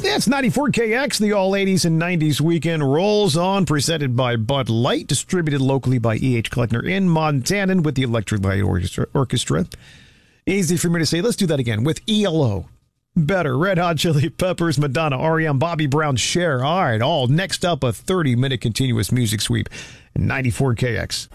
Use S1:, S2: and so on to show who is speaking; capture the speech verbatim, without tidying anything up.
S1: It's ninety-four K X. The All eighties and nineties weekend rolls on, presented by Bud Light, distributed locally by E H. Kleckner in Montana with the Electric Light Orchestra. Orchestra. Easy for me to say. Let's do that again with E L O. Better. Red Hot Chili Peppers, Madonna, R E M, Bobby Brown, Cher. All right, all next up, a thirty-minute continuous music sweep. ninety-four K X.